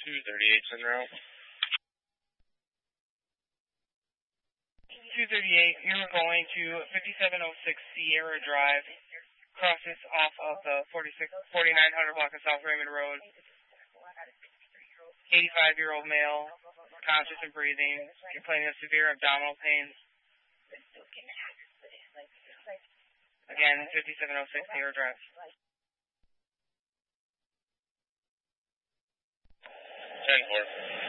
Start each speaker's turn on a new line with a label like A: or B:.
A: 238's en route.
B: 238, you're going to 5706 Sierra Drive. Crosses off of the 4900 block of South Raymond Road. 85-year-old male, conscious and breathing, complaining of severe abdominal pain. Again, 5706 Sierra Drive.
A: 10-4.